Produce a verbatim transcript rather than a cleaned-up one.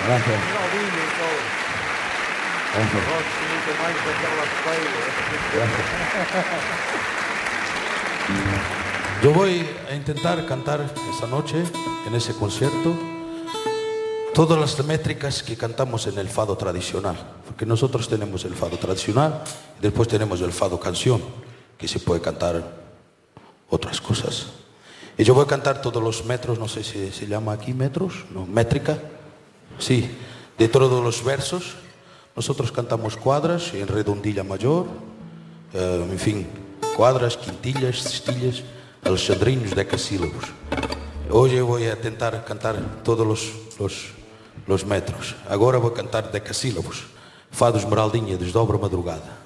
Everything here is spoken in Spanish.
Gracias. Ronaldinho e todo. Gracias. Gosto muito mais daquela feia. Yo voy a intentar cantar esta noche, en ese concierto, todas las métricas que cantamos en el fado tradicional, porque nosotros tenemos el fado tradicional y después tenemos el fado canción, que se puede cantar otras cosas. Y yo voy a cantar todos los metros, no sé si se llama aquí metros, no, métrica, sí, de todos los versos. Nosotros cantamos cuadras en redondilla mayor, eh, en fin, cuadras, quintillas, cestillas, alexandrinos, decasílabos. Hoy voy a tentar cantar todos los, los, los metros. Agora vou cantar decasílabos. Fado Esmeraldinha, desdobra madrugada.